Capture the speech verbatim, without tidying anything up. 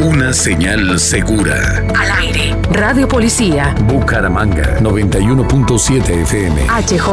Una señal segura. Al aire. Radio Policía. Bucaramanga, noventa y uno punto siete F M. H J